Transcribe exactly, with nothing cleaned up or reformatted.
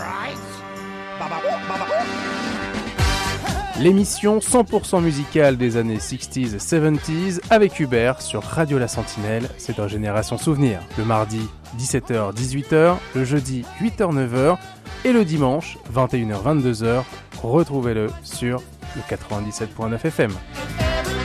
L'émission cent pour cent musicale des années sixties et seventies avec Hubert sur Radio La Sentinelle, c'est dans Génération Souvenir. Le mardi, dix-sept heures dix-huit heures, le jeudi, huit heures neuf heures et le dimanche, vingt et une heures vingt-deux heures. Retrouvez-le sur le quatre-vingt-dix-sept point neuf F M.